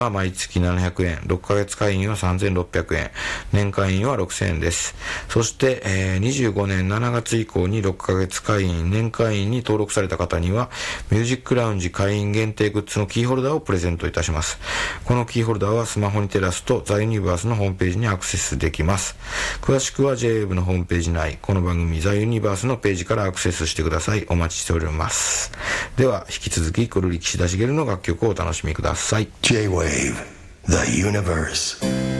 毎月700円、6ヶ月会員は3600円、年会員は6000円です。そして、25年7月以降に6ヶ月会員、年会員に登録された方には、ミュージックラウンジ会員限定グッズのキーホルダーをプレゼントいたします。このキーホルダーはスマホに照らすとザ・ユニバースのホームページにアクセスできます。詳しくは JWAVE のホームページ内、この番組ザ・ユニバースのページからアクセスしてください。お待ちしております。では、引き続き、コルリ岸田茂の楽曲をお楽しみください。 J-Wave, the universe.